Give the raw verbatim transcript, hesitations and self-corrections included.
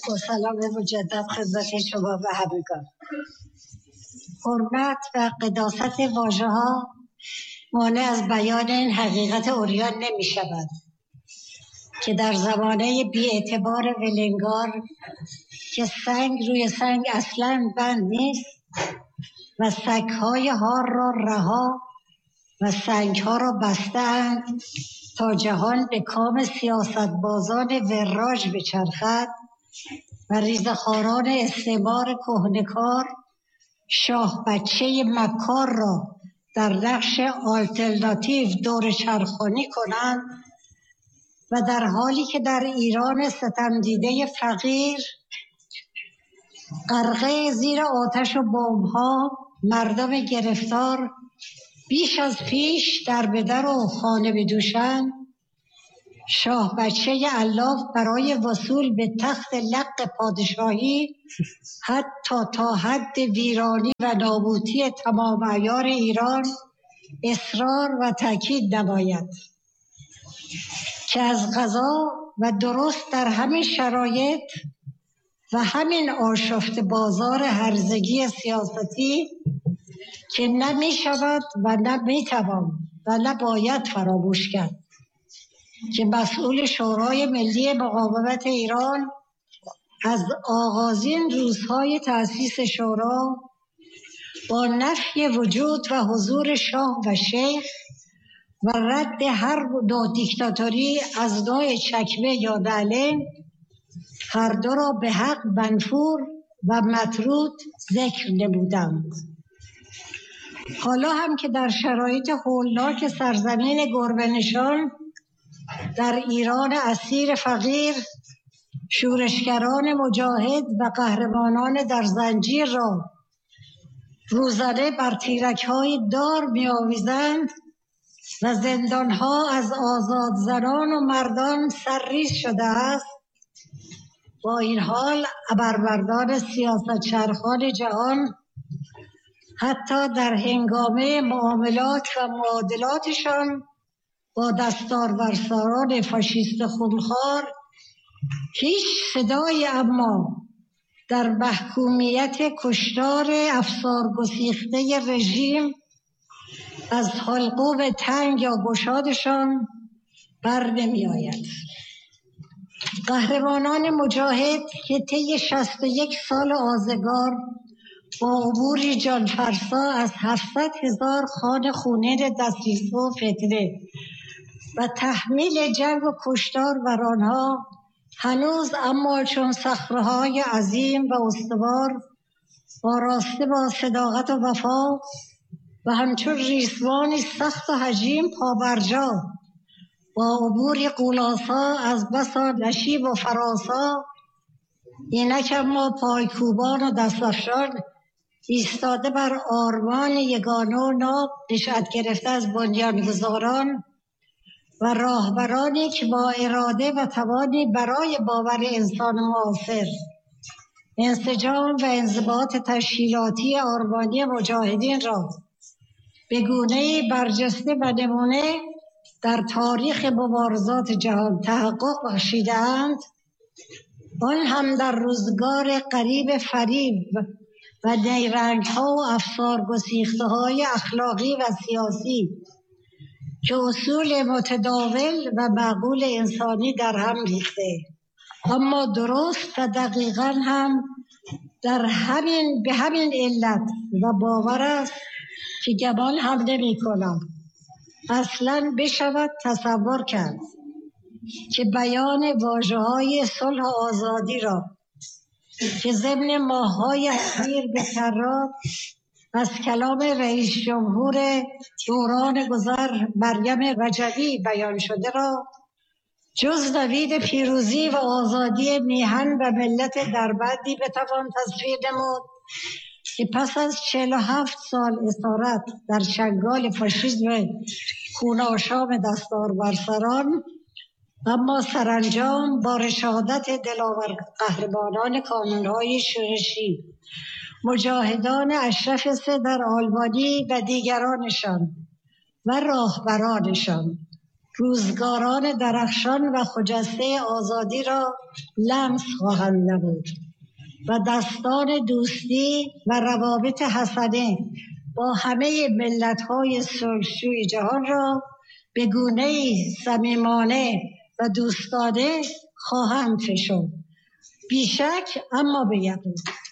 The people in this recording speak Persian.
با سلام مجدد خدمت شما و همگان. حرمت و قداست واژه ها مانع از بیان این حقیقت عریان نمی شود که در زمانه بی اعتبار ولنگار که سنگ روی سنگ اصلاً بند نیست و سگ‌های هار را رها و سنگ‌ها را بسته‌اند تا جهان به کام سیاست‌بازان وراج بچرخد و ریزخواران استعمار کهنه‌کار شاه بچه مکار را در نقش آلترناتیو دور چرخانی کنند و در حالی که در ایران ستمدیده فقیر غرقه زیر آتش و بمب‌ها مردم گرفتار بیش از پیش در به در و خانه بدوشند، شاه بچه الاف برای وصول به تخت لق پادشاهی حتی تا حد ویرانی و نابودی تمام عیار ایران اصرار و تاکید نماید که از قضا و درست در همین شرایط و همین آشفته بازار هرزگی سیاستی که نه می شود و نه می توان و نه باید فراموش کرد که مسئول شورای ملی مقاومت ایران از آغازین روزهای تأسیس شورا با نفی وجود و حضور شاه و شیخ و رد هر نوع دیکتاتوری از نوع چکمه یا نعلین هر دو را به حق منفور و مطرود ذکر نمودند. حالا هم که در شرایط هولناک سرزمین گربه نشان در ایران اسیر فقیر شورشگران مجاهد و قهرمانان در زنجیر را روزانه بر تیرک‌های دار می‌آویزند و زندان‌ها از آزاد زنان و مردان سرریز شده است، با این حال ابرمردان سیاست چرخان جهان حتی در هنگامه معاملات و معادلاتشان با دستارورساران فاشیست خونخوار هیچ صدایی اما در محکومیت کشتار افسار گسیخته رژیم از حلقوم تنگ یا گشادشان بر نمی آید. قهرمانان مجاهد که طی شصت و یک سال آزگار با عبوری جانفرسا از هفتصد هزار خان خونین دسیسه و فتنه و تحمیل جنگ و کشتار بر آنها هنوز اما چون صخره‌های عظیم و استوار آراسته با صداقت و وفا و همچون ریسمانی سخت و حجیم پابرجا با عبوری قولاسا از بسا نشیب و فراسا اینک اما پایکوبان و دستفشان ایستاده بر آرمان یگانه و ناب نشأت گرفته از بنیانگذاران و راهبرانی که با اراده و توانی برای باور انسان معاصر انسجام و انضباط تشکیلاتی آرمانی مجاهدین را به گونه‌ای برجسته و نمونه در تاریخ مبارزات جهان تحقق بخشیده‌اند، آن هم در روزگار قریب فریب و نیرنگ‌ها و افسار گسیخته‌های اخلاقی و سیاسی که اصول متداول و معقول انسانی در هم ریخته، اما درست و دقیقاً هم در همین به همین علت و باور است که گمان هم نمی کنم اصلاً بشود تصور کرد که بیان واژه‌های صلح و آزادی را که ضمن ماه‌های اخیر به کرات از کلام رئیس جمهور دوران گذر مریم رجبی بیان شده را جز نوید پیروزی و آزادی میهن و ملت دربندی بتوان تصویر نمود که پس از چهل و هفت سال اسارت در چنگال فاشیسم خون‌آشام دستارورسران اما سرانجام با رشادت دلاور قهرمانان کانون‌های شورشی مجاهدان اشرف سه در آلمانی و دیگرانشان و راهبرانشان روزگاران درخشان و خجسته آزادی را لمس خواهند نمود و دستان دوستی و روابط حسنه با همه ملت‌های سوی جهان را به گونه‌ای صمیمانه و دوستانه خواهند فشرد. بیشک اما به یقین